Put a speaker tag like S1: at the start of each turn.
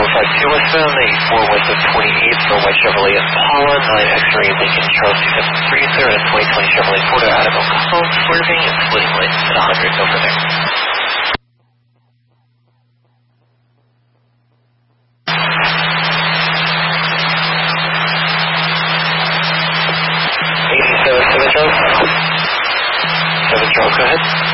S1: 252 westbound, 94 west of 28 for white Chevrolet Impala, 9 X-ray Lincoln Charles 273, sir, and 2020 Chevrolet Porter out of O'Connell, swerving and splitting lanes at 100 over there. 87 Charles. 7 Charles, go ahead.